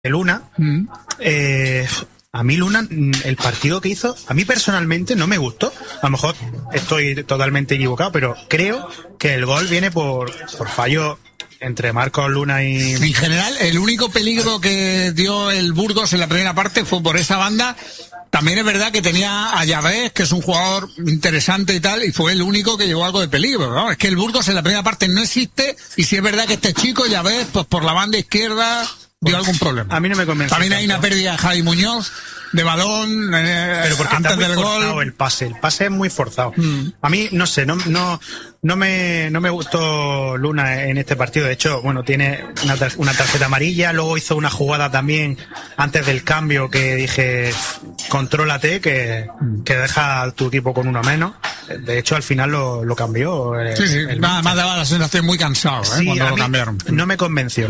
Luna, a mí Luna, el partido que hizo, a mí personalmente no me gustó. A lo mejor estoy totalmente equivocado, pero creo que el gol viene por fallo entre Marcos Luna y... En general, el único peligro que dio el Burgos en la primera parte fue por esa banda. También es verdad que tenía a Yabés, que es un jugador interesante y tal, y fue el único que llevó algo de peligro, ¿no? Es que el Burgos en la primera parte no existe, y si es verdad que este chico, Yabés, pues por la banda izquierda dio algún problema. A mí no me convence. También hay una pérdida de Javi Muñoz de balón, pero porque antes está muy del forzado gol. el pase es muy forzado. A mí, no sé, no me gustó Luna en este partido. De hecho, bueno, tiene una tarjeta amarilla, luego hizo una jugada también antes del cambio que dije, contrólate, que deja a tu equipo con uno menos. De hecho, al final lo cambió. Sí. Nada más daba la sensación muy cansado, sí, cuando lo cambiaron. No me convenció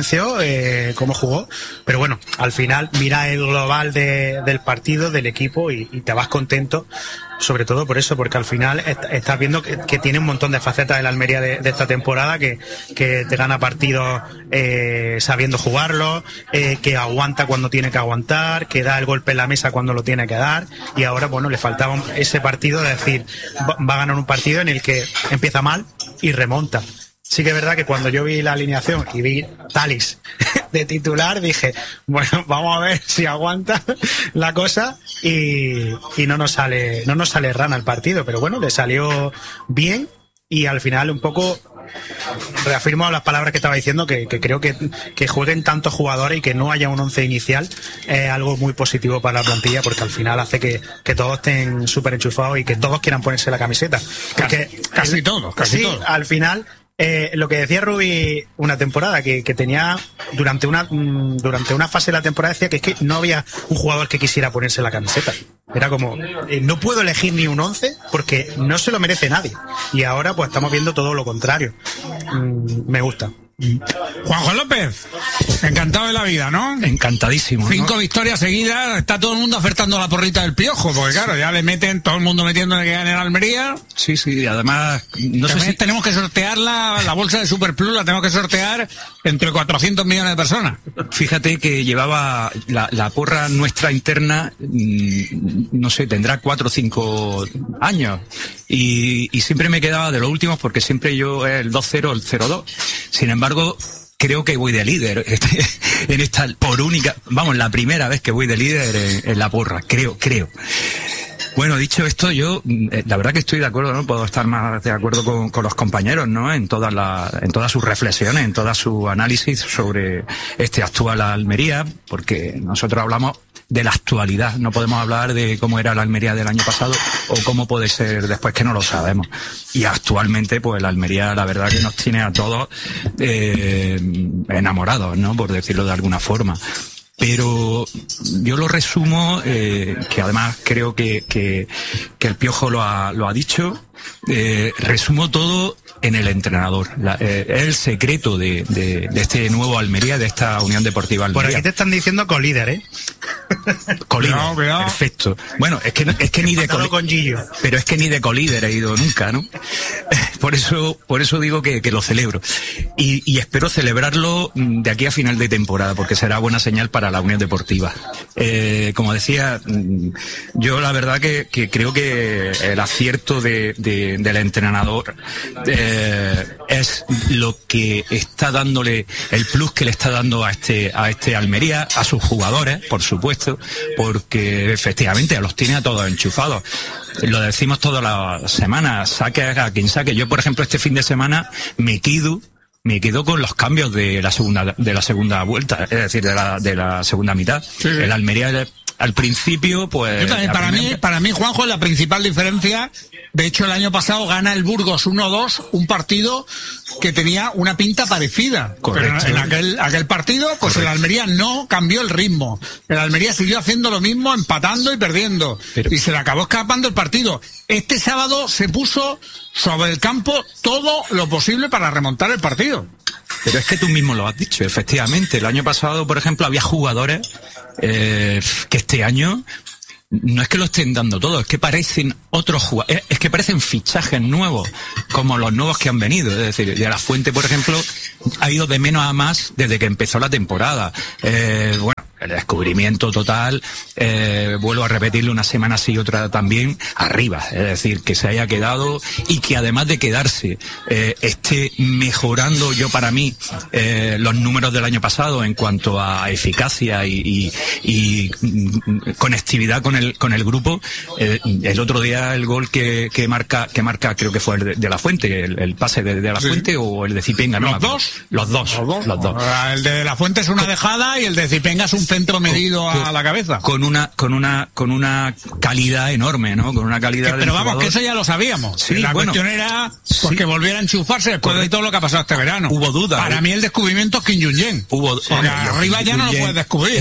cómo jugó, pero bueno, al final mira el global del partido, del equipo, y te vas contento, sobre todo por eso, porque al final estás viendo que tiene un montón de facetas el Almería de esta temporada, que te gana partidos sabiendo jugarlo, que aguanta cuando tiene que aguantar, que da el golpe en la mesa cuando lo tiene que dar, y ahora, bueno, le faltaba ese partido de decir, va a ganar un partido en el que empieza mal y remonta. Sí que es verdad que cuando yo vi la alineación y vi Thalys de titular, dije, bueno, vamos a ver si aguanta la cosa, y no nos sale rana el partido, pero bueno, le salió bien, y al final un poco reafirmo las palabras que estaba diciendo, que creo que jueguen tantos jugadores y que no haya un once inicial es algo muy positivo para la plantilla, porque al final hace que todos estén súper enchufados y que todos quieran ponerse la camiseta. Casi todos. Al final... lo que decía Rubi una temporada, que tenía durante una fase de la temporada, decía que es que no había un jugador que quisiera ponerse la camiseta. Era como, no puedo elegir ni un 11 porque no se lo merece nadie. Y ahora pues estamos viendo todo lo contrario. Me gusta. Juanjo López, encantado de la vida, ¿no? Encantadísimo, 5 victorias seguidas, está todo el mundo ofertando la porrita del Piojo, porque claro, ya le meten todo el mundo metiendo que gane en Almería. Sí, además no sé si tenemos que sortear la bolsa de Superplus, la tenemos que sortear entre 400 millones de personas. Fíjate que llevaba la porra nuestra interna, no sé, tendrá 4 o 5 años, y siempre me quedaba de los últimos, porque siempre yo el 2-0, el 0-2. Sin embargo, creo que voy de líder en esta, la primera vez que voy de líder en la porra, creo. Bueno, dicho esto, yo la verdad que estoy de acuerdo, no puedo estar más de acuerdo con los compañeros, ¿no? En todas sus reflexiones, en toda su análisis sobre este actual Almería, porque nosotros hablamos de la actualidad, no podemos hablar de cómo era la Almería del año pasado o cómo puede ser después, que no lo sabemos. Y actualmente, pues la Almería, la verdad que nos tiene a todos enamorados, ¿no? Por decirlo de alguna forma. Pero yo lo resumo, que además creo que el Piojo lo ha dicho, resumo todo en el entrenador. Es el secreto de este nuevo Almería, de esta Unión Deportiva Almería. Por aquí te están diciendo colíder, ¿eh? Colíder, no. Perfecto. Bueno, es que ni de colíder, pero es que ni de colíder he ido nunca, ¿no? Por eso digo que lo celebro. Y espero celebrarlo de aquí a final de temporada, porque será buena señal para la Unión Deportiva. Como decía, yo la verdad que creo que el acierto del entrenador es lo que está dándole, el plus que le está dando a este Almería, a sus jugadores, por supuesto, porque efectivamente los tiene a todos enchufados. Lo decimos todas las semanas, saque a quien saque. Yo, por ejemplo, este fin de semana me quedo con los cambios de la segunda vuelta, es decir, de la segunda mitad. Sí. El Almería al principio, pues... Yo también, para mí, Juanjo, es la principal diferencia. De hecho, el año pasado gana el Burgos 1-2, un partido que tenía una pinta parecida. Correcto. Pero en aquel partido, pues correcto, el Almería no cambió el ritmo. El Almería siguió haciendo lo mismo, empatando y perdiendo. Y se le acabó escapando el partido. Este sábado se puso sobre el campo todo lo posible para remontar el partido. Pero es que tú mismo lo has dicho, efectivamente. El año pasado, por ejemplo, había jugadores que este año no es que lo estén dando todo, es que parecen otros jugadores, es que parecen fichajes nuevos, como los nuevos que han venido. Es decir, De La Fuente, por ejemplo, ha ido de menos a más desde que empezó la temporada. Bueno, el descubrimiento total, vuelvo a repetirlo una semana sí y otra también, arriba. Es decir, que se haya quedado y que además de quedarse, esté mejorando, yo para mí, los números del año pasado en cuanto a eficacia y conectividad con el grupo. El otro día el gol que marca creo que fue el de La Fuente, el pase de La Fuente o el de Zipenga, ¿no? Los dos. El de La Fuente es una dejada y el de Zipenga es un centro medido a la cabeza. Con una calidad enorme, ¿no? Con una calidad pero vamos, que eso ya lo sabíamos. Sí, la cuestión era porque volviera a enchufarse después de todo lo que ha pasado este verano. Hubo dudas. Para mí el descubrimiento es Kim Jong-un. Porque arriba ya no lo puedes descubrir.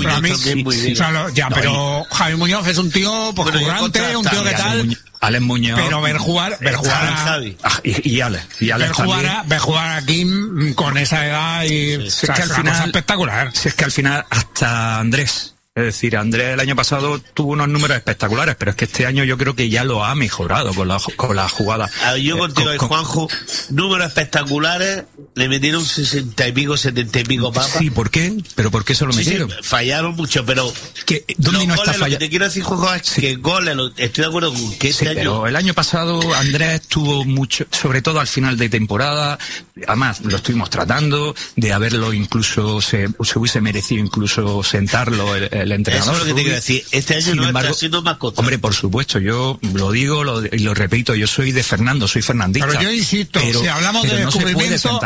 Pero Javi Muñoz es un tío currante, un tío que tal. Alex Muñoz. Pero ver jugar a Javi. Y Alex ver jugar a Kim con esa edad y es que al final es espectacular. Si es que al final hasta Andrés. Es decir, Andrés el año pasado tuvo unos números espectaculares, pero es que este año yo creo que ya lo ha mejorado con la jugada. Yo contigo, Juanjo, números espectaculares, le metieron 60 y pico, 70 y pico papas. Sí, ¿por qué? ¿Pero por qué se lo metieron? Sí, fallaron mucho, pero ¿dónde no está fallando? Lo que te quiero decir, Juanjo, es que goles, estoy de acuerdo con que este año... Pero el año pasado Andrés tuvo mucho, sobre todo al final de temporada, además lo estuvimos tratando, de haberlo incluso, se hubiese merecido incluso sentarlo el entrenador. Eso es lo que te quiero decir. Este año no está siendo más constante. Hombre, por supuesto, yo lo digo y lo repito, yo soy de Fernando, soy fernandista. Pero yo insisto, si hablamos de descubrimiento,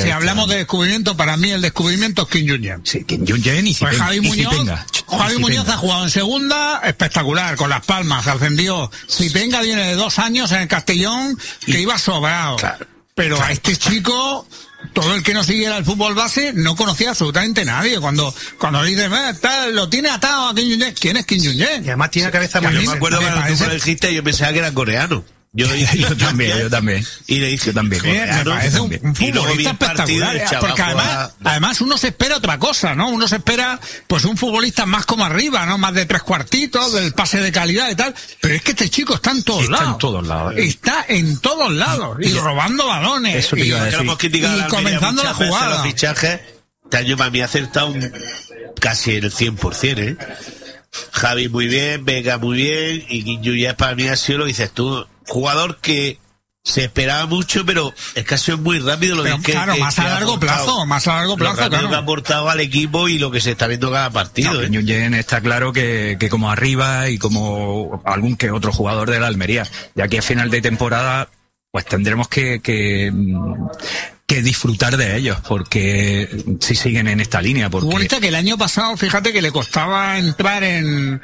para mí el descubrimiento es Kim Jong-un. Sí, Kim Jong-un y Zipenga. Javi Muñoz ha jugado en segunda, espectacular, con Las Palmas, ascendió. Zipenga viene de 2 años en el Castellón, que iba sobrado. Claro, pero a este chico... Todo el que no siguiera el fútbol base no conocía absolutamente nadie. Cuando le dicen, lo tiene atado a Kim Jong-un. ¿Quién es Kim Jong-un? Y además tiene cabeza muy bien. Yo me acuerdo que cuando tú me lo dijiste y yo pensaba que era coreano. Yo también. Y le dije, me parece un futbolista espectacular. Porque además uno se espera otra cosa, ¿no? Uno se espera, pues, un futbolista más como arriba, ¿no? Más de 3 cuartitos, del pase de calidad y tal. Pero es que este chico está en todos lados. Está en todos lados. Y robando balones. Eso te iba a decir. Y comenzando la jugada. Los fichajes, este año para mí ha acertado casi el 100%, ¿eh? Javi muy bien, Vega muy bien, y Kim Jong-un para mí ha sido lo que dices tú. Jugador que se esperaba mucho, pero es que ha sido muy rápido lo que más a largo plazo, claro. Que ha aportado al equipo y lo que se está viendo cada partido. Jong-un está claro que como arriba y como algún que otro jugador de la Almería, ya que a final de temporada pues tendremos que disfrutar de ellos, porque si siguen en esta línea. Porque... Bonita que el año pasado, fíjate que le costaba entrar en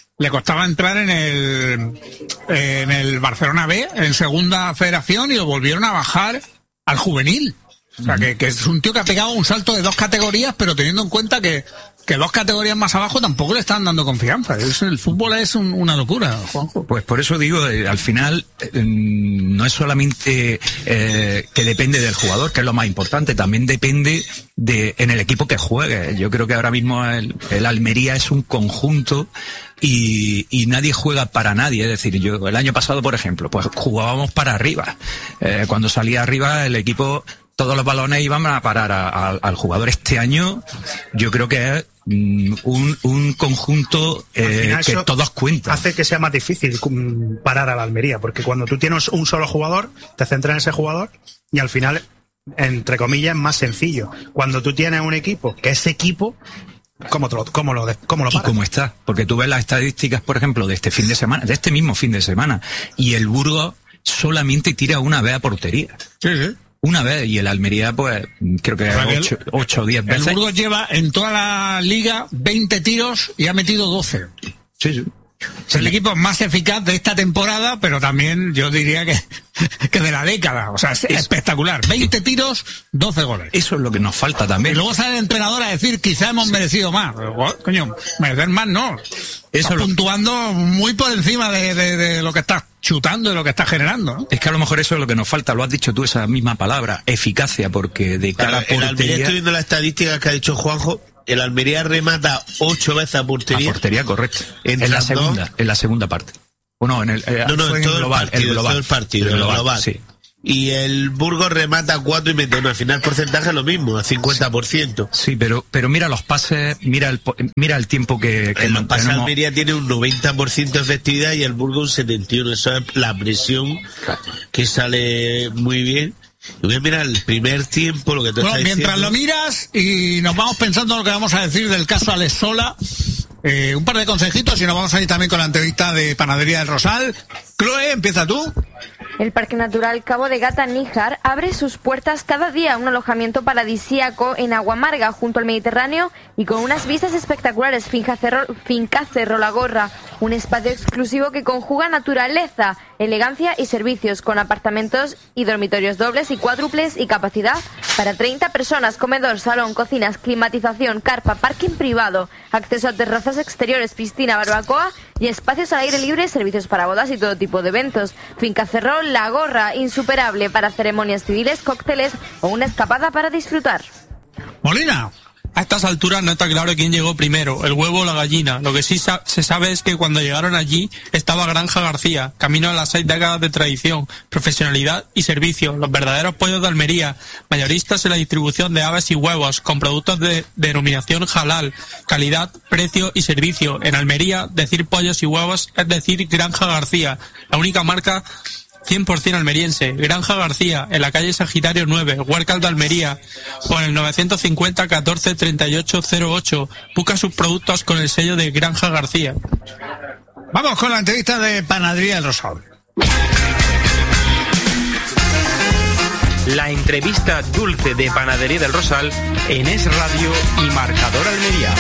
el Barcelona B, en segunda federación, y lo volvieron a bajar al juvenil. O sea, que es un tío que ha pegado un salto de 2 categorías, pero teniendo en cuenta que 2 categorías más abajo tampoco le están dando confianza. El fútbol es una locura, Juanjo. Pues por eso digo, al final no es solamente que depende del jugador, que es lo más importante, también depende en el equipo que juegue. Yo creo que ahora mismo el Almería es un conjunto y nadie juega para nadie. Es decir, yo el año pasado, por ejemplo, pues jugábamos para arriba. Cuando salía arriba el equipo, todos los balones iban a parar al jugador. Este año yo creo que es un conjunto que todos cuentan. Hace que sea más difícil parar a la Almería, porque cuando tú tienes un solo jugador, te centras en ese jugador y al final, entre comillas, es más sencillo. Cuando tú tienes un equipo, que ese equipo... ¿Cómo lo paras? ¿Y cómo está? Porque tú ves las estadísticas, por ejemplo, de este mismo fin de semana, y el Burgos solamente tira una vez a portería. Sí. Una vez, y el Almería, pues, creo que 8 o 10 veces. El Burgos lleva en toda la liga 20 tiros y ha metido 12. Sí. Es el equipo más eficaz de esta temporada, pero también yo diría que de la década. O sea, es espectacular. 20 tiros, 12 goles. Eso es lo que nos falta también. Y luego sale el entrenador a decir, quizá hemos merecido más. Coño, merecer más no. Estás puntuando muy por encima de lo que estás chutando, de lo que estás generando, ¿no? Es que a lo mejor eso es lo que nos falta. Lo has dicho tú, esa misma palabra, eficacia, porque de cara a portería... Estoy viendo las estadísticas que ha dicho Juanjo, el Almería remata 8 veces a portería. A portería, correcto. En la segunda parte. Bueno, en todo el partido. Sí. Y el Burgos remata 4 y mete uno. Al final el porcentaje es lo mismo, el 50%. Sí, pero mira los pases, mira el tiempo que el pase Almería tiene un 90% de efectividad y el Burgos un 71%. Eso es la presión que sale muy bien. Y voy a mirar el primer tiempo, lo que tú estás diciendo. Mientras lo miras y nos vamos pensando lo que vamos a decir del caso Alex Sola, un par de consejitos y nos vamos a ir también con la entrevista de Panadería del Rosal. Chloe, empieza tú. El Parque Natural Cabo de Gata-Níjar abre sus puertas cada día, un alojamiento paradisíaco en Agua Amarga junto al Mediterráneo y con unas vistas espectaculares. Finca Cerro La Gorra, un espacio exclusivo que conjuga naturaleza, elegancia y servicios, con apartamentos y dormitorios dobles y cuádruples y capacidad para 30 personas, comedor, salón, cocinas, climatización, carpa, parking privado, acceso a terrazas exteriores, piscina, barbacoa y espacios al aire libre, servicios para bodas y todo tipo de eventos. Finca Cerro La Gorra, insuperable para ceremonias civiles, cócteles o una escapada para disfrutar. Molina. A estas alturas no está claro quién llegó primero, el huevo o la gallina. Lo que sí se sabe es que cuando llegaron allí estaba Granja García, camino a las 6 décadas de tradición, profesionalidad y servicio, los verdaderos pollos de Almería, mayoristas en la distribución de aves y huevos, con productos de denominación halal, calidad, precio y servicio. En Almería, decir pollos y huevos es decir Granja García, la única marca 100% almeriense. Granja García, en la calle Sagitario 9, Huércal de Almería, o en el 950 14 38 08. Busca sus productos con el sello de Granja García. Vamos con la entrevista de Panadería del Rosal. La entrevista dulce de Panadería del Rosal en Es Radio y Marcador Almería.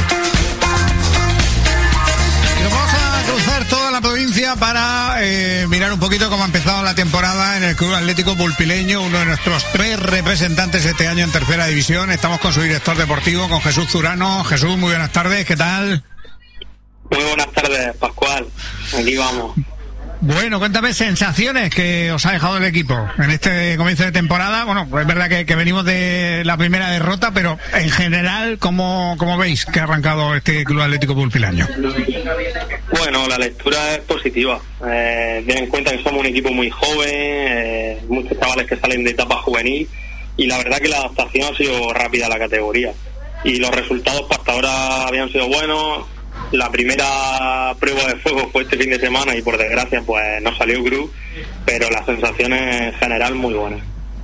Nos vamos a cruzar toda la provincia para mirar un poquito cómo ha empezado la temporada en el Club Atlético Pulpileño, uno de nuestros 3 representantes este año en tercera división. Estamos con su director deportivo, con Jesús Zurano. Jesús, muy buenas tardes, ¿qué tal? Muy buenas tardes, Pascual. Aquí vamos. Bueno, cuéntame sensaciones que os ha dejado el equipo en este comienzo de temporada. Bueno, pues es verdad que venimos de la primera derrota, pero en general, ¿cómo veis que ha arrancado este Club Atlético Pulpileño? Bueno, la lectura es positiva. Ten en cuenta que somos un equipo muy joven, muchos chavales que salen de etapa juvenil, y la verdad que la adaptación ha sido rápida a la categoría. Y los resultados pues, hasta ahora habían sido buenos. La primera prueba de fuego fue este fin de semana y por desgracia pues no salió cruz, pero las sensaciones en general muy buenas.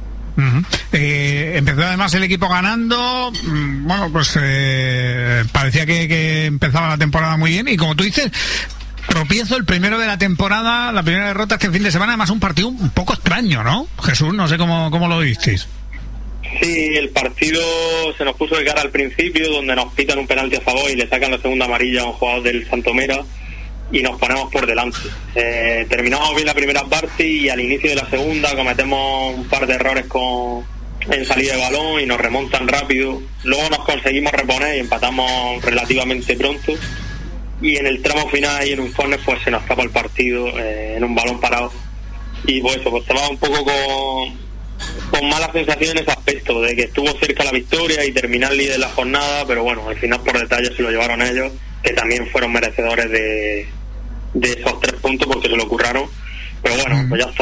Empezó además el equipo ganando, bueno pues parecía que empezaba la temporada muy bien y como tú dices, tropiezo el primero de la temporada, la primera derrota este fin de semana, además un partido un poco extraño, ¿no? Jesús, no sé cómo lo visteis. Sí, el partido se nos puso de cara al principio, donde nos pitan un penalti a favor y le sacan la segunda amarilla a un jugador del Santomera y nos ponemos por delante. Terminamos bien la primera parte y al inicio de la segunda cometemos un par de errores en salida de balón y nos remontan rápido. Luego nos conseguimos reponer y empatamos relativamente pronto. Y en el tramo final y en un córner pues se nos escapa el partido en un balón parado. Y pues eso, pues estaba un poco con malas sensaciones en ese aspecto, de que estuvo cerca la victoria y terminar líder de la jornada, pero bueno, al final por detalle se lo llevaron ellos, que también fueron merecedores de esos 3 puntos porque se lo curraron, pero bueno, pues ya está.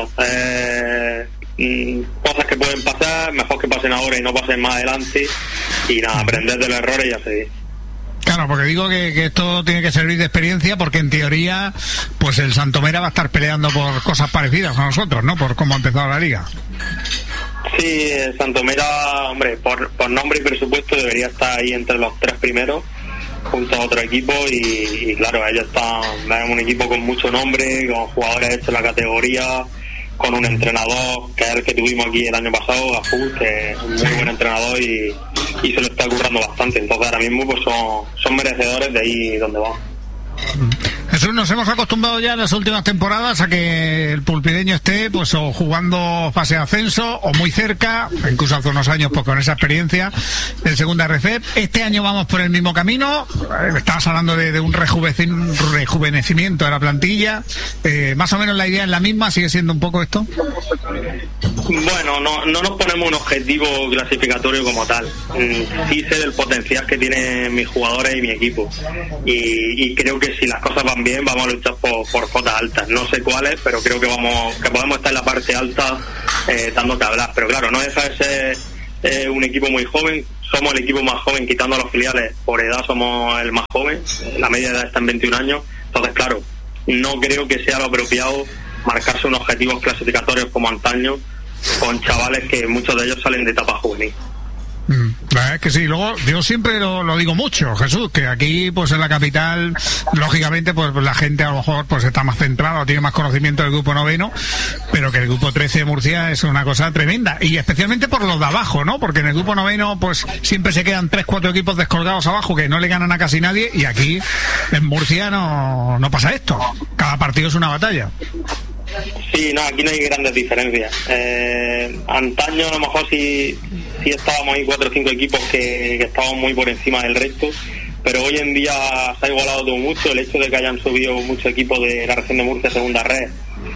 Cosas que pueden pasar, mejor que pasen ahora y no pasen más adelante, y nada, aprender del error y ya seguir. Claro, porque digo que esto tiene que servir de experiencia, porque en teoría pues el Santomera va a estar peleando por cosas parecidas a nosotros, ¿no? Por cómo ha empezado la liga. Sí, el Santomera, hombre, por nombre y presupuesto debería estar ahí entre los 3 primeros, junto a otro equipo, y claro, ellos están un equipo con mucho nombre, con jugadores hechos en la categoría, con un entrenador que es el que tuvimos aquí el año pasado, Gafú, que es un muy buen entrenador y se lo está currando bastante. Entonces ahora mismo pues son merecedores de ahí donde van. Jesús, nos hemos acostumbrado ya en las últimas temporadas a que el pulpileño esté pues o jugando fase de ascenso o muy cerca, incluso hace unos años pues con esa experiencia en segunda RF. Este año vamos por el mismo camino. Estabas hablando de un rejuvenecimiento de la plantilla. Más o menos la idea es la misma, sigue siendo un poco esto. Bueno, no nos ponemos un objetivo clasificatorio como tal. Sí sé del potencial que tienen mis jugadores y mi equipo. Y creo que si las cosas van bien, vamos a luchar por cotas altas. No sé cuáles, pero creo que podemos estar en la parte alta dando que hablar. Pero claro, no deja de ser un equipo muy joven. Somos el equipo más joven, quitando a los filiales. Por edad somos el más joven. La media de edad está en 21 años. Entonces, claro, no creo que sea lo apropiado marcarse unos objetivos clasificatorios como antaño con chavales que muchos de ellos salen de etapa juvenil. La verdad es que sí. Luego yo siempre lo digo mucho, Jesús, que aquí pues en la capital lógicamente pues la gente a lo mejor pues está más centrada, tiene más conocimiento del grupo noveno, pero que el grupo 13 de Murcia es una cosa tremenda, y especialmente por los de abajo, ¿no? Porque en el grupo noveno pues siempre se quedan 3-4 equipos descolgados abajo que no le ganan a casi nadie, y aquí en Murcia no pasa esto. Cada partido es una batalla. Sí, no, aquí no hay grandes diferencias. Antaño a lo mejor sí estábamos ahí 4 o 5 equipos que estaban muy por encima del resto, pero hoy en día se ha igualado todo mucho. El hecho de que hayan subido muchos equipos de la región de Murcia segunda red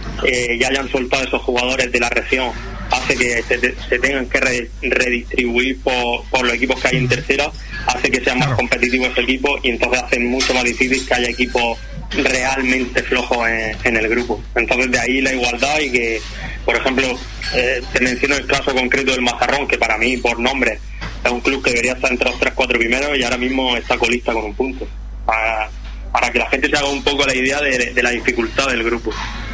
y hayan soltado esos jugadores de la región hace que se tengan que redistribuir por los equipos que hay en tercera, hace que sean más competitivos ese equipo, y entonces hacen mucho más difícil que haya equipos realmente flojos en el grupo. Entonces de ahí la igualdad, y que por ejemplo te menciono el caso concreto del Mazarrón, que para mí por nombre es un club que debería estar entre los 3-4 primeros y ahora mismo está colista con un punto, para que la gente se haga un poco la idea de la dificultad del grupo.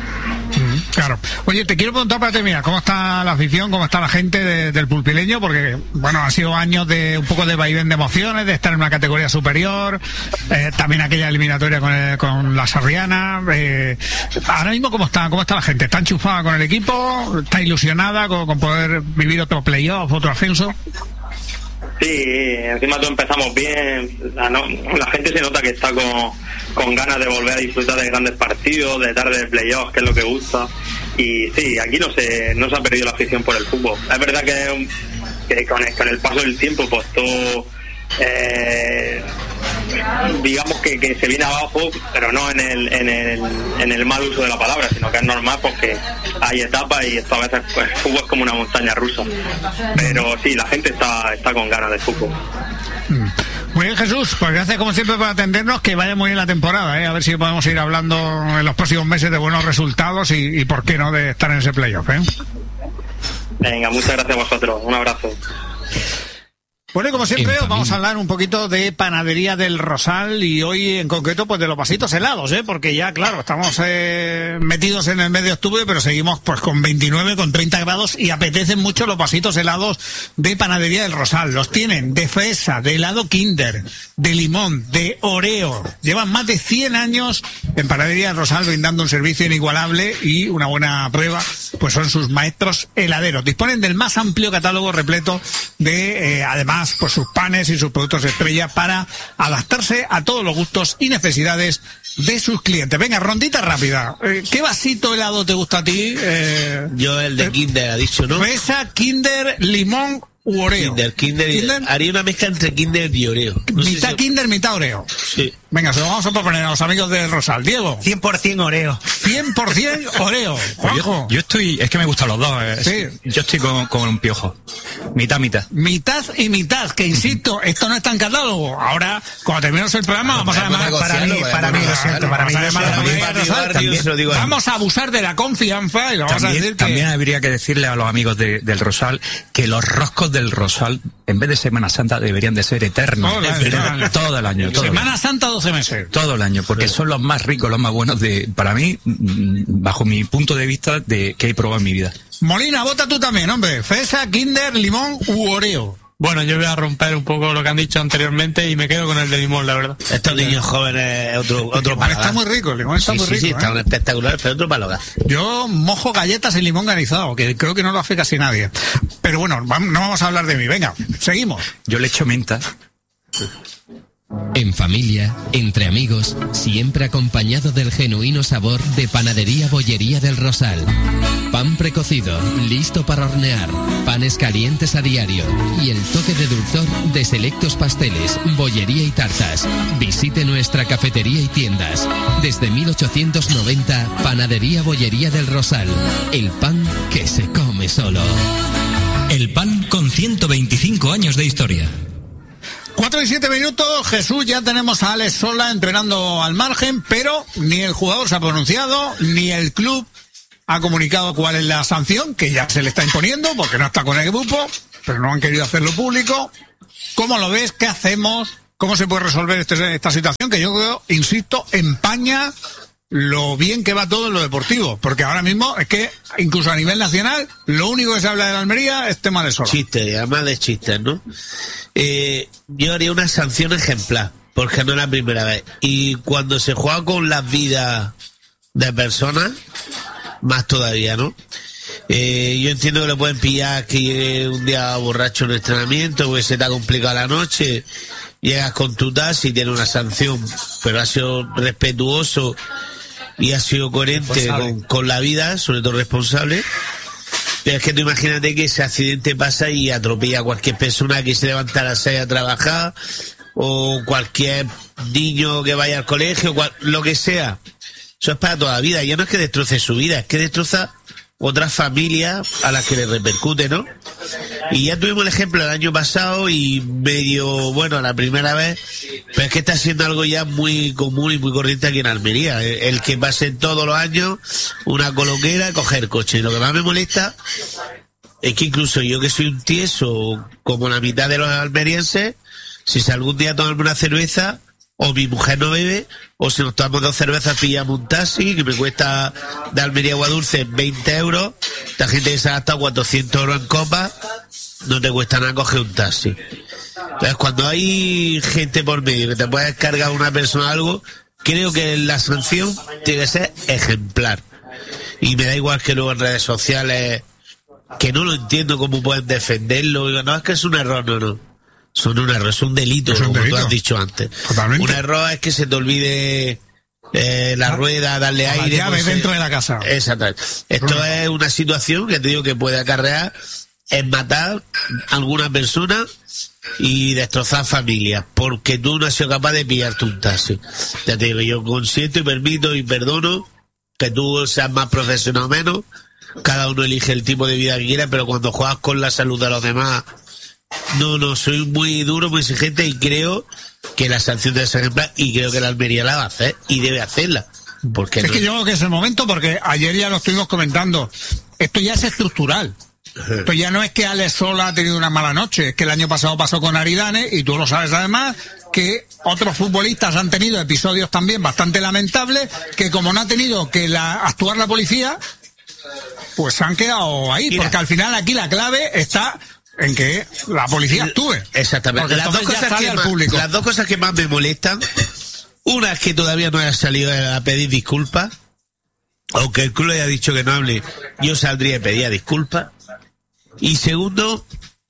Claro. Oye, te quiero preguntar para terminar, ¿cómo está la afición, cómo está la gente del pulpileño? Porque, bueno, han sido años de un poco de vaivén de emociones, de estar en una categoría superior, también aquella eliminatoria con la Sarriana. Ahora mismo, ¿cómo está la gente? ¿Está enchufada con el equipo? ¿Está ilusionada con poder vivir otro playoff, otro ascenso? Sí, encima todos empezamos bien. La gente se nota que está con ganas de volver a disfrutar de grandes partidos, de tarde de playoffs, que es lo que gusta. Y sí, aquí no se ha perdido la afición por el fútbol. Es verdad que con el paso del tiempo, pues todo digamos que se viene abajo, pero no en el mal uso de la palabra, sino que es normal porque hay etapas, y esto a veces pues, el fútbol es como una montaña rusa. Pero sí, la gente está con ganas de fútbol. Muy bien, Jesús, pues gracias como siempre por atendernos, que vaya muy bien la temporada, a ver si podemos ir hablando en los próximos meses de buenos resultados y por qué no de estar en ese playoff. Venga, muchas gracias a vosotros, un abrazo. Bueno, y como siempre os vamos a hablar un poquito de Panadería del Rosal, y hoy en concreto pues de los vasitos helados, porque ya claro, estamos metidos en el mes de octubre, pero seguimos pues con 29, con 30 grados, y apetecen mucho los vasitos helados de Panadería del Rosal. Los tienen de fresa, de helado Kinder, de limón, de Oreo. Llevan más de 100 años en Panadería del Rosal brindando un servicio inigualable, y una buena prueba pues son sus maestros heladeros. Disponen del más amplio catálogo repleto de además por sus panes y sus productos estrella, para adaptarse a todos los gustos y necesidades de sus clientes. Venga, rondita rápida. ¿Qué vasito helado te gusta a ti? Yo el de Kinder, ha dicho, ¿no? Fresa, Kinder, limón u Oreo. Kinder. Haría una mezcla entre Kinder y Oreo. No mitad Kinder, mitad Oreo. Sí. Venga, se lo vamos a proponer a los amigos de Rosal. Diego. 100% Oreo. 100% Oreo. Juanjo. Yo estoy, es que me gustan los dos. Sí. Yo estoy con un piojo. Mitad. Mitad y mitad, que insisto, esto no está en catálogo. Ahora, cuando terminemos el programa, vamos a llamar vamos a abusar de la confianza, y lo vamos a decir que... También habría que decirle a los amigos del Rosal que los roscos del Rosal, en vez de Semana Santa, deberían de ser eternos. Todo el año. Semana Santa 12 meses. Todo el año, porque son los más ricos, los más buenos para mí, bajo mi punto de vista, que he probado en mi vida. Molina, vota tú también, hombre. Fresa, Kinder, limón u Oreo. Bueno, yo voy a romper un poco lo que han dicho anteriormente y me quedo con el de limón, la verdad. Estos niños jóvenes, otro palo. Está muy rico, el limón está muy rico. Sí, están espectaculares, pero otro palo. Yo mojo galletas en limón granizado, que creo que no lo hace casi nadie. Pero bueno, no vamos a hablar de mí. Venga, seguimos. Yo le echo menta. En familia, entre amigos, siempre acompañado del genuino sabor de Panadería Bollería del Rosal. Pan precocido, listo para hornear, panes calientes a diario y el toque de dulzor de selectos pasteles, bollería y tartas. Visite nuestra cafetería y tiendas. Desde 1890, Panadería Bollería del Rosal. El pan que se come solo. El pan con 125 años de historia. 4 y 7 minutos, Jesús, ya tenemos a Alex Sola entrenando al margen, pero ni el jugador se ha pronunciado, ni el club ha comunicado cuál es la sanción, que ya se le está imponiendo, porque no está con el grupo, pero no han querido hacerlo público. ¿Cómo lo ves? ¿Qué hacemos? ¿Cómo se puede resolver esta situación? Que yo creo, insisto, empaña lo bien que va todo en lo deportivo, porque ahora mismo es que incluso a nivel nacional lo único que se habla de la Almería es tema de Sola. Chistes, además de chistes, ¿no? Yo haría una sanción ejemplar, porque no es la primera vez, y cuando se juega con las vidas de personas, más todavía, ¿no? Yo entiendo que le pueden pillar que llegue un día borracho en el entrenamiento, porque se te ha complicado la noche, llegas con tu taxi y tienes una sanción, pero ha sido respetuoso y ha sido coherente con la vida, sobre todo responsable. Pero es que tú imagínate que ese accidente pasa y atropella a cualquier persona que se levanta a las 6 a trabajar, o cualquier niño que vaya al colegio, lo que sea. Eso es para toda la vida. Ya no es que destroce su vida, es que destroza otras familias a las que le repercute, ¿no? Y ya tuvimos el ejemplo el año pasado y medio, bueno, la primera vez, pero es que está siendo algo ya muy común y muy corriente aquí en Almería. El que pase todos los años una coloquera, coger coche. Y lo que más me molesta es que incluso yo, que soy un tieso como la mitad de los almerienses, si algún día tomarme una cerveza, o mi mujer no bebe, o si nos tomamos 2 cervezas pillamos un taxi que me cuesta de Almería a Aguadulce 20 euros, la gente que se ha gastado 400 euros en copas, no te cuesta nada coger un taxi. Entonces, cuando hay gente por medio que te puede descargar una persona algo, creo que la sanción tiene que ser ejemplar. Y me da igual que luego en redes sociales, que no lo entiendo cómo pueden defenderlo, digo, no, es que es un error, no. Son un error, es un delito, como tú has dicho antes. Totalmente. Un error es que se te olvide la rueda, darle aire. La llave dentro de la casa. Exactamente. Esto es una situación que te digo que puede acarrear en matar a alguna persona y destrozar familias, porque tú no has sido capaz de pillarte un taxi. Ya te digo, yo consiento y permito y perdono que tú seas más profesional o menos. Cada uno elige el tipo de vida que quiera, pero cuando juegas con la salud de los demás, no, soy muy duro, muy exigente, y creo que la sanción debe ser ejemplar, y creo que la Almería la va a hacer y debe hacerla. Porque es que yo creo que es el momento, porque ayer ya lo estuvimos comentando, esto ya es estructural. Esto ya no es que Alex Sola ha tenido una mala noche, es que el año pasado pasó con Aridane, y tú lo sabes además, que otros futbolistas han tenido episodios también bastante lamentables, que como no ha tenido que actuar la policía, pues se han quedado ahí. Mira, porque al final aquí la clave está en que la policía actúe. Exactamente. Las dos cosas que más me molestan, una es que todavía no haya salido a pedir disculpas, aunque el club haya dicho que no hable, yo saldría y pedía disculpas. Y segundo,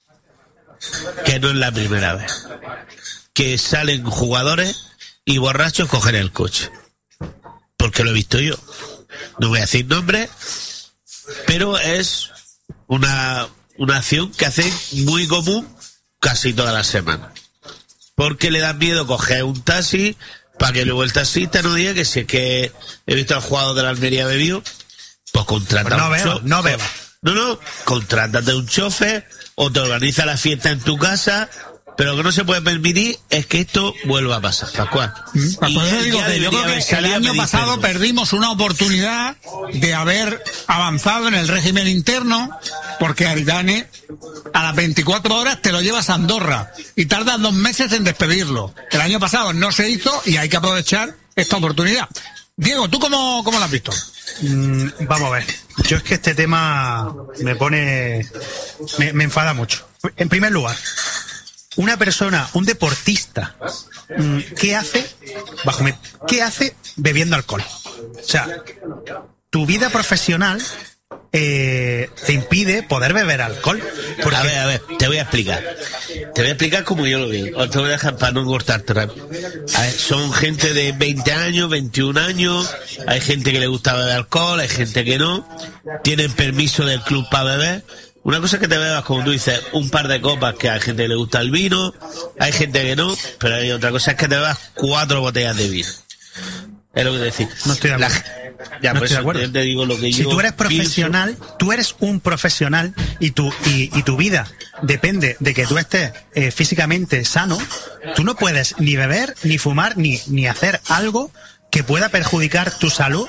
que no es la primera vez que salen jugadores y borrachos coger el coche, porque lo he visto yo. No voy a decir nombres, pero es una acción que hacen muy común casi todas las semanas, porque le dan miedo coger un taxi para que luego el taxista no diga que si es que he visto al jugador de la Almería bebido, pues contrata no beba. No, contrátate un chofer o te organiza la fiesta en tu casa, pero lo que no se puede permitir es que esto vuelva a pasar, Pascual. Yo creo que el año pasado perdimos una oportunidad de haber avanzado en el régimen interno, porque Aridane a las 24 horas te lo llevas a Andorra y tardas 2 meses en despedirlo. El año pasado no se hizo y hay que aprovechar esta oportunidad. Diego, ¿tú cómo lo has visto? Vamos a ver. Yo es que este tema me enfada mucho. En primer lugar, una persona, un deportista, ¿qué hace bebiendo alcohol? O sea, tu vida profesional te impide poder beber alcohol. Porque... A ver, te voy a explicar. Te voy a explicar cómo yo lo veo. O te voy a dejar para no cortarte. A ver, son gente de 20 años, 21 años. Hay gente que le gusta beber alcohol, hay gente que no. Tienen permiso del club para beber. Una cosa es que te bebas, como tú dices, un par de copas, que hay gente que le gusta el vino, hay gente que no, pero hay otra cosa es que te bebas 4 botellas de vino. Es lo que decir. No estoy de acuerdo. Ya, no por estoy de eso acuerdo. yo te digo lo que si yo tú eres profesional, pienso. tú eres un profesional y tu vida depende de que tú estés físicamente sano, tú no puedes ni beber, ni fumar, ni hacer algo que pueda perjudicar tu salud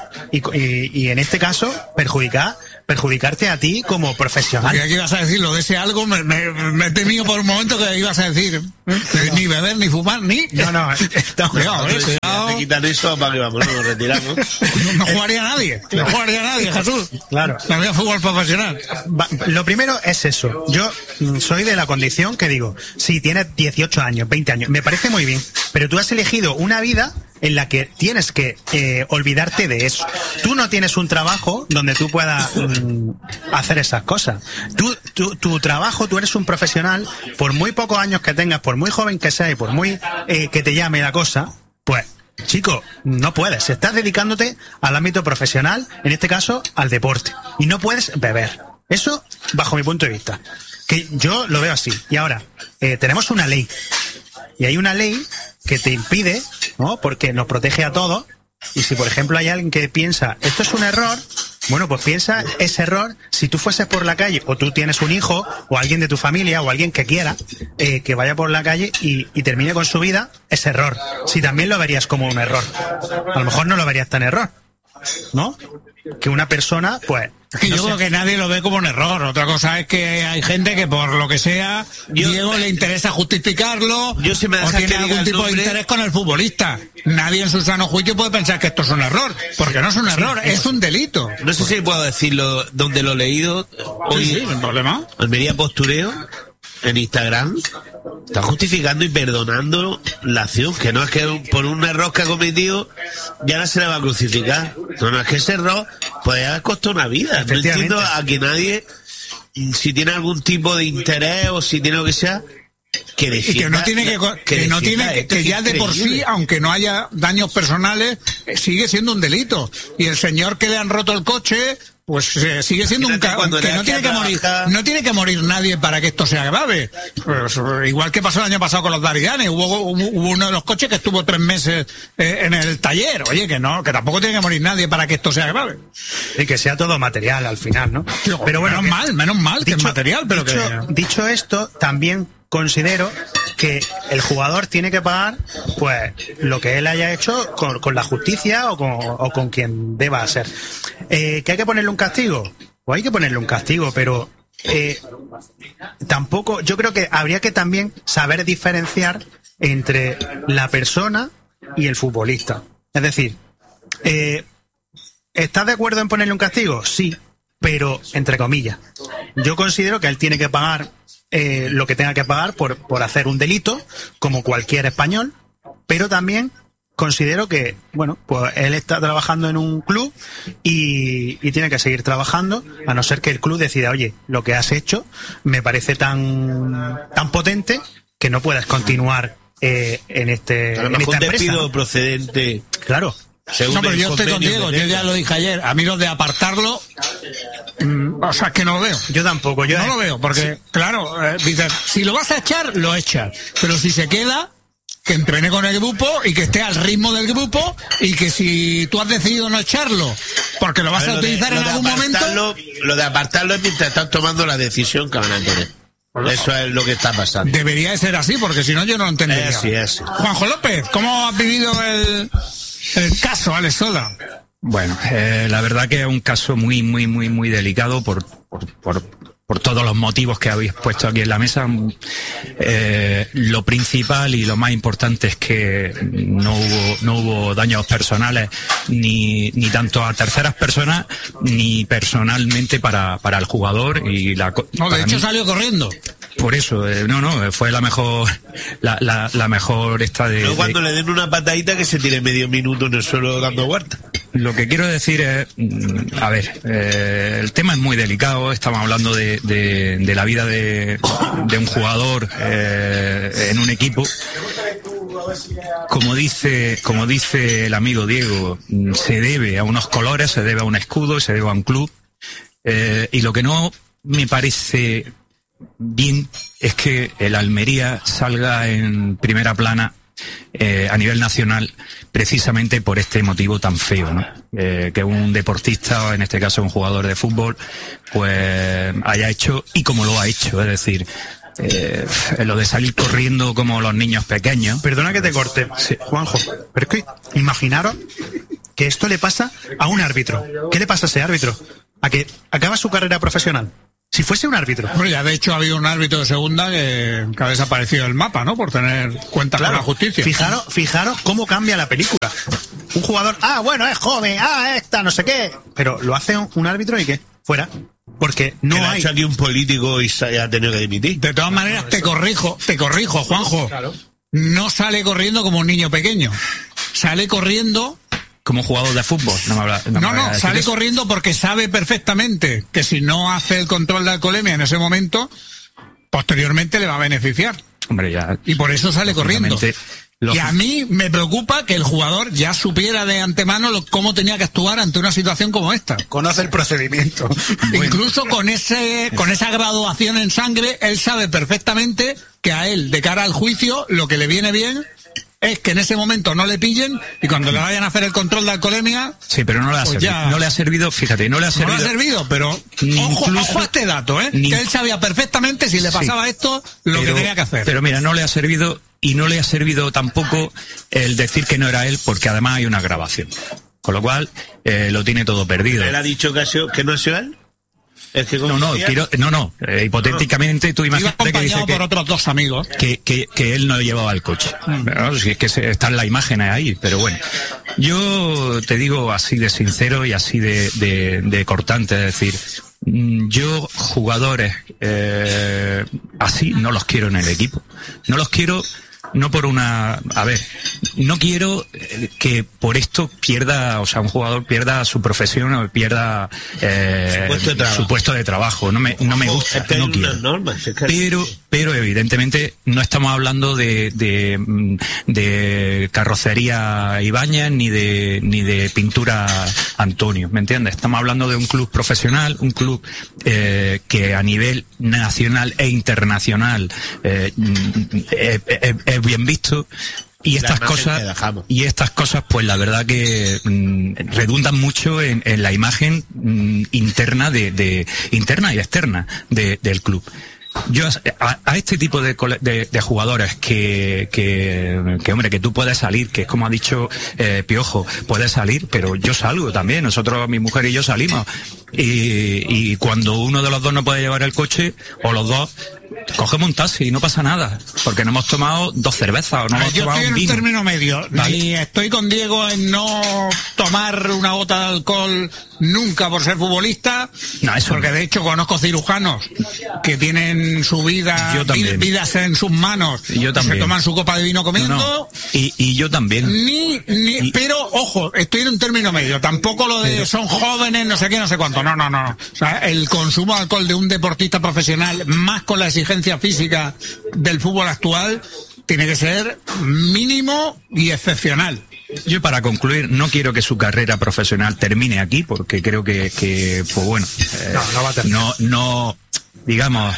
y en este caso perjudicarte a ti como profesional. ¿Qué ibas a decir? Lo de ese algo me he temido por un momento que ibas a decir ni beber, ni fumar, ni... No, cuidado, Si te quitan eso, para que vamos, nos retiramos. No jugaría nadie, Jesús. Claro. No había fútbol profesional. Lo primero es eso. Yo soy de la condición que digo, si tienes 18 años, 20 años, me parece muy bien, pero tú has elegido una vida en la que tienes que olvidarte de eso. Tú no tienes un trabajo donde tú puedas hacer esas cosas. Tu trabajo, tú eres un profesional, por muy pocos años que tengas, por muy joven que seas y por muy que te llame la cosa, pues, chico, no puedes. Estás dedicándote al ámbito profesional, en este caso, al deporte. Y no puedes beber. Eso, bajo mi punto de vista. Que yo lo veo así. Y ahora, tenemos una ley. Y hay una ley que te impide, ¿no? Porque nos protege a todos. Y si, por ejemplo, hay alguien que piensa, esto es un error, bueno, pues piensa ese error, si tú fueses por la calle, o tú tienes un hijo, o alguien de tu familia, o alguien que quiera, que vaya por la calle y termine con su vida, es error. Si también lo verías como un error. A lo mejor no lo verías tan error, ¿no? Que una persona, pues... Es que yo creo que nadie lo ve como un error. Otra cosa es que hay gente que por lo que sea, Diego le interesa justificarlo, o tiene algún tipo de interés con el futbolista. Nadie en su sano juicio puede pensar que esto es un error, porque no es un error, es un delito. No sé si puedo decirlo donde lo he leído. Hoy, sí, no hay problema. Almería Postureo, en Instagram, está justificando y perdonando la acción, que no es que por un error que ha cometido ya no se le va a crucificar. No, es que ese error puede haber costado una vida. No entiendo a que nadie, si tiene algún tipo de interés o si tiene lo que sea, que defienda, que ya de por sí, aunque no haya daños personales, sigue siendo un delito. Y el señor que le han roto el coche, pues sigue siendo un que no tiene que morir nadie para que esto sea grave. Pues, igual que pasó el año pasado con los Daridanes, hubo uno de los coches que estuvo 3 meses en el taller. Oye, que tampoco tiene que morir nadie para que esto sea grave. Y que sea todo material al final, ¿no? Pero bueno, menos mal que es material, pero dicho esto, también considero que el jugador tiene que pagar pues lo que él haya hecho con la justicia o con quien deba ser. ¿Que hay que ponerle un castigo? Pues hay que ponerle un castigo, pero tampoco, yo creo que habría que también saber diferenciar entre la persona y el futbolista. Es decir, ¿estás de acuerdo en ponerle un castigo? Sí, pero entre comillas. Yo considero que él tiene que pagar lo que tenga que pagar por hacer un delito, como cualquier español, pero también considero que, bueno, pues él está trabajando en un club y tiene que seguir trabajando, a no ser que el club decida, oye, lo que has hecho me parece tan potente que no puedes continuar en esta empresa. Despido procedente. Claro. No, pero yo estoy contigo, yo ya lo dije ayer. A mí lo de apartarlo, o sea, que no lo veo. Yo tampoco. No lo veo, porque, claro, dices, si lo vas a echar, lo echas. Pero si se queda, que entrene con el grupo y que esté al ritmo del grupo y que si tú has decidido no echarlo, porque lo vas a utilizar en algún momento... Lo de apartarlo es mientras están tomando la decisión que van a tener. Eso es lo que está pasando. Debería de ser así, porque si no yo no lo entendería. Es. Juanjo López, ¿cómo has vivido el caso, Alex Sola? Bueno, la verdad que es un caso muy delicado por todos los motivos que habéis puesto aquí en la mesa. Lo principal y lo más importante es que no hubo daños personales ni tanto a terceras personas ni personalmente para el jugador y de hecho salió corriendo. Por eso, fue la mejor la mejor esta de... No, cuando le den una patadita que se tire medio minuto en el suelo dando vueltas. Lo que quiero decir es, a ver, el tema es muy delicado. Estamos hablando de la vida de un jugador en un equipo. Como dice el amigo Diego, se debe a unos colores, se debe a un escudo, se debe a un club. Y lo que no me parece bien es que el Almería salga en primera plana a nivel nacional precisamente por este motivo tan feo, ¿no? Que un deportista, en este caso un jugador de fútbol, pues haya hecho y como lo ha hecho, es decir, lo de salir corriendo como los niños pequeños. Perdona que te corte, sí, Juanjo, pero es que imaginaros que esto le pasa a un árbitro. ¿Qué le pasa a ese árbitro? A que acaba su carrera profesional. Si fuese un árbitro. Bueno, ya de hecho ha habido un árbitro de segunda que ha desaparecido del mapa, ¿no? Por tener cuenta con la justicia. Fijaros cómo cambia la película. Un jugador, bueno, es joven, no sé qué. Pero lo hace un árbitro y ¿qué? Fuera. Porque no hay. Ha hecho aquí un político y se ha tenido que dimitir. De todas maneras, te corrijo, Juanjo. Claro. No sale corriendo como un niño pequeño. Sale corriendo como jugador de fútbol. No, sale corriendo porque sabe perfectamente que si no hace el control de alcoholemia en ese momento, posteriormente le va a beneficiar. Hombre, ya. Y por eso sale corriendo. Y a mí me preocupa que el jugador ya supiera de antemano cómo tenía que actuar ante una situación como esta. Conoce el procedimiento. Bueno. Incluso con esa graduación en sangre, él sabe perfectamente que a él, de cara al juicio, lo que le viene bien es que en ese momento no le pillen y cuando le vayan a hacer el control de alcoholemia... Sí, pero no le ha servido, fíjate, no le ha servido, pero ojo a este dato, que él sabía perfectamente si le pasaba esto, que tenía que hacer. Pero mira, no le ha servido y no le ha servido tampoco el decir que no era él, porque además hay una grabación. Con lo cual, lo tiene todo perdido. ¿Él ha dicho que no es él? Es que no, hipotéticamente tú imagínate que dice por otros dos amigos que él no llevaba el coche. No, si es que está en la imagen ahí, pero bueno, yo te digo así de sincero y así de cortante, es decir, yo jugadores así no los quiero en el equipo, no los quiero. No por no quiero que por esto un jugador pierda su profesión o pierda su puesto de trabajo. No me gusta, no quiero. Pero evidentemente no estamos hablando de carrocería Ibáñez ni de pintura Antonio, ¿me entiendes? Estamos hablando de un club profesional, un club que a nivel nacional e internacional es bien visto, y estas cosas pues la verdad que redundan mucho en la imagen interna interna y externa del club. Yo a este tipo de jugadores que hombre, que tú puedes salir, que es como ha dicho Piojo, puedes salir, pero yo salgo también, nosotros, mi mujer y yo salimos, y cuando uno de los dos no puede llevar el coche, o los dos, cogemos un taxi y no pasa nada, porque no hemos tomado 2 cervezas o no hemos tomado un vino. Yo estoy en un término medio, ¿vale? Ni estoy con Diego en no tomar una gota de alcohol nunca por ser futbolista, porque de hecho conozco cirujanos que tienen su vidas en sus manos, se toman su copa de vino comiendo. Y yo también. Pero ojo, estoy en un término medio, tampoco lo de son jóvenes, no sé qué, no sé cuánto, no. O sea, el consumo de alcohol de un deportista profesional, más con la exigencia física del fútbol actual, tiene que ser mínimo y excepcional. Yo, para concluir, no quiero que su carrera profesional termine aquí, porque creo que pues bueno, no va a terminar. Digamos,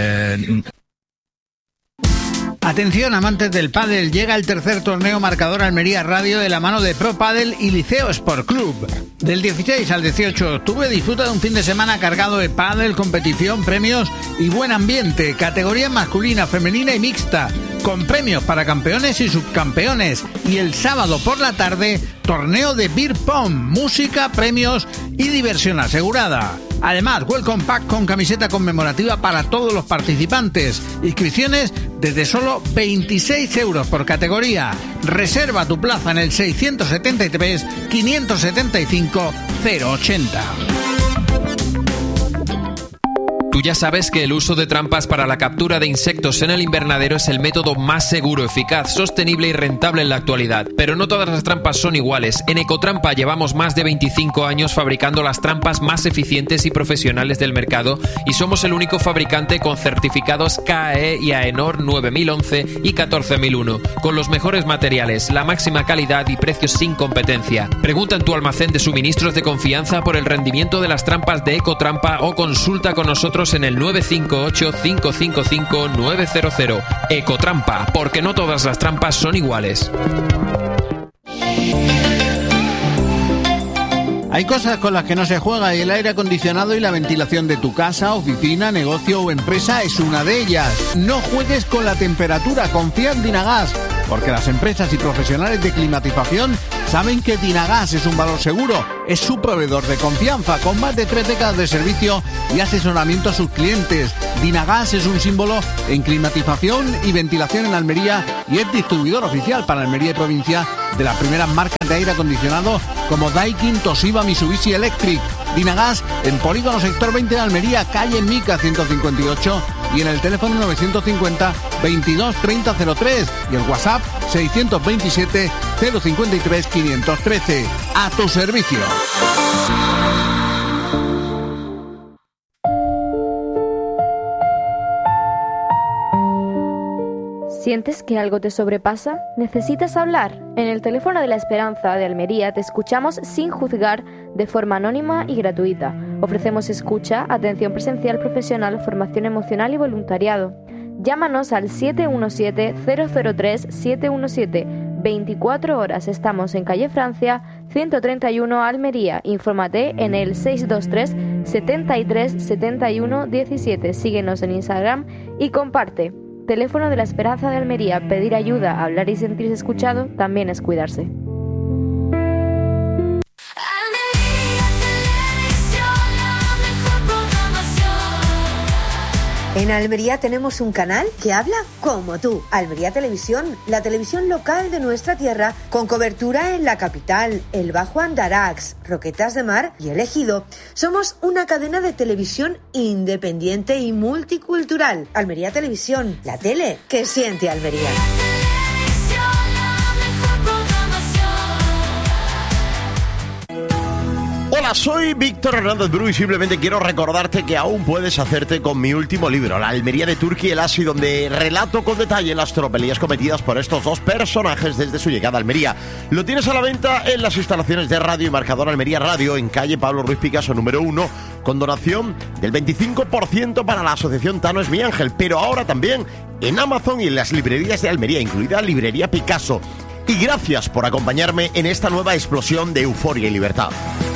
Atención, amantes del pádel, llega el tercer torneo Marcador Almería Radio de la mano de Pro Padel y Liceo Sport Club. Del 16 al 18 de octubre disfruta de un fin de semana cargado de pádel, competición, premios y buen ambiente. Categoría masculina, femenina y mixta, con premios para campeones y subcampeones. Y el sábado por la tarde, torneo de beer pong, música, premios y diversión asegurada. Además, Welcome Pack con camiseta conmemorativa para todos los participantes. Inscripciones desde solo 26 euros por categoría. Reserva tu plaza en el 673 575 080. Tú ya sabes que el uso de trampas para la captura de insectos en el invernadero es el método más seguro, eficaz, sostenible y rentable en la actualidad. Pero no todas las trampas son iguales. En Ecotrampa llevamos más de 25 años fabricando las trampas más eficientes y profesionales del mercado y somos el único fabricante con certificados KAE y AENOR 9011 y 14001, con los mejores materiales, la máxima calidad y precios sin competencia. Pregunta en tu almacén de suministros de confianza por el rendimiento de las trampas de Ecotrampa o consulta con nosotros en el 958-555-900. Ecotrampa, porque no todas las trampas son iguales. Hay cosas con las que no se juega y el aire acondicionado y la ventilación de tu casa, oficina, negocio o empresa es una de ellas. No juegues con la temperatura, confía en Dynagas, porque las empresas y profesionales de climatización saben que Dynagas es un valor seguro, es su proveedor de confianza, con más de 3 décadas de servicio y asesoramiento a sus clientes. Dynagas es un símbolo en climatización y ventilación en Almería y es distribuidor oficial para Almería y provincia de las primeras marcas de aire acondicionado como Daikin, Toshiba, Mitsubishi Electric. Dynagas en Polígono Sector 20 de Almería, calle Mica 158 y en el teléfono 950 22 30 03 y el WhatsApp 627 053 513. A tu servicio. ¿Sientes que algo te sobrepasa? ¿Necesitas hablar? En el teléfono de la Esperanza de Almería te escuchamos sin juzgar, de forma anónima y gratuita. Ofrecemos escucha, atención presencial profesional, formación emocional y voluntariado. Llámanos al 717-003-717. 24 horas. Estamos en calle Francia, 131 Almería. Infórmate en el 623 73 71 17. Síguenos en Instagram y comparte. Teléfono de la Esperanza de Almería. Pedir ayuda, hablar y sentirse escuchado también es cuidarse. En Almería tenemos un canal que habla como tú. Almería Televisión, la televisión local de nuestra tierra, con cobertura en la capital, el Bajo Andarax, Roquetas de Mar y el Ejido. Somos una cadena de televisión independiente y multicultural. Almería Televisión, la tele que siente Almería. Hola, soy Víctor Hernández Bru y simplemente quiero recordarte que aún puedes hacerte con mi último libro, La Almería de Turki y el Asi, donde relato con detalle las tropelías cometidas por estos dos personajes desde su llegada a Almería. Lo tienes a la venta en las instalaciones de Radio y Marcador Almería Radio, en calle Pablo Ruiz Picasso número 1, con donación del 25% para la asociación Tano es mi ángel, pero ahora también en Amazon y en las librerías de Almería, incluida Librería Picasso. Y gracias por acompañarme en esta nueva explosión de euforia y libertad.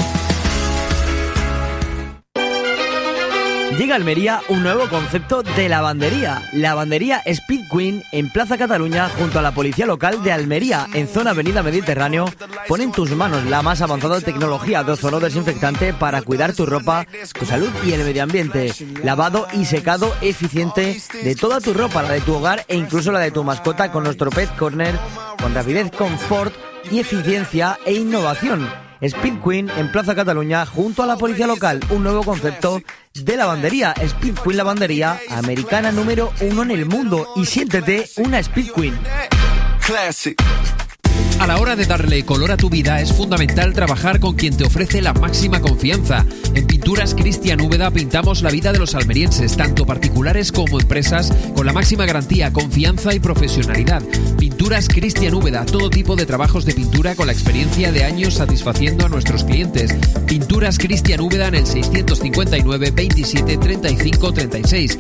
Llega a Almería un nuevo concepto de lavandería. Lavandería Speed Queen en Plaza Cataluña, junto a la policía local de Almería, en zona Avenida Mediterráneo. Pone en tus manos la más avanzada tecnología de ozono desinfectante para cuidar tu ropa, tu salud y el medio ambiente. Lavado y secado eficiente de toda tu ropa, la de tu hogar e incluso la de tu mascota, con nuestro Pet Corner, con rapidez, confort y eficiencia e innovación. Speed Queen en Plaza Cataluña, junto a la policía local. Un nuevo concepto de lavandería. Speed Queen Lavandería, americana número 1 en el mundo. Y siéntete una Speed Queen. A la hora de darle color a tu vida es fundamental trabajar con quien te ofrece la máxima confianza. En Pinturas Cristian Úbeda pintamos la vida de los almerienses, tanto particulares como empresas, con la máxima garantía, confianza y profesionalidad. Pinturas Cristian Úbeda, todo tipo de trabajos de pintura con la experiencia de años satisfaciendo a nuestros clientes. Pinturas Cristian Úbeda en el 659 27 35 36.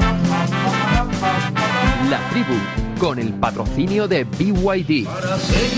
La Tribu, con el patrocinio de BYD.